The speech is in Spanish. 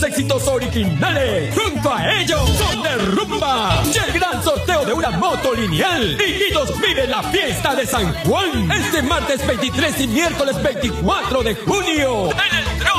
éxitos originales. Junto a ellos, son de rumba. Y el gran sorteo de una moto lineal. Niñitos, vive la fiesta de San Juan. Este martes 23 y miércoles 24 de junio. En el